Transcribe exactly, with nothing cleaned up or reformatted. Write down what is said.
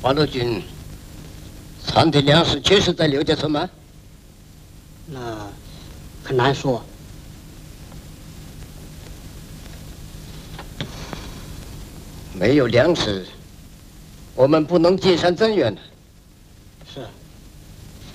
八路军藏的粮食确实在刘家村吗？ 那很难说。 没有粮食，我们不能进山增援。 是。